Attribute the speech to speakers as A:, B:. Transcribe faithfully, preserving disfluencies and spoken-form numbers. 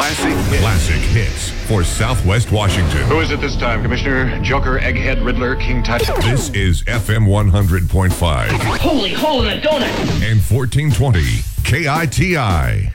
A: Classic hits.
B: Classic hits for Southwest Washington.
A: Who is it this time? Commissioner, Joker, Egghead, Riddler, King Tut?
B: This is F M one hundred point five
C: Holy hole in a donut!
B: and fourteen twenty K I T I.